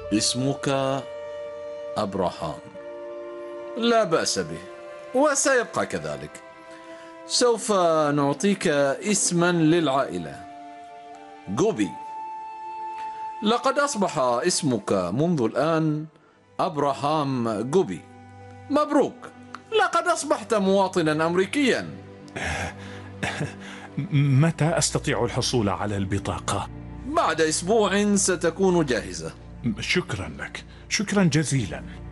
اسمك أبراهام. لا بأس به، وسيبقى كذلك. سوف نعطيك اسما للعائلة، جوبي. لقد أصبح اسمك منذ الآن أبراهام جوبي. مبروك، لقد أصبحت مواطنا أمريكيا. متى أستطيع الحصول على البطاقة؟ بعد أسبوع ستكون جاهزة. شكرا لك، شكرا جزيلا.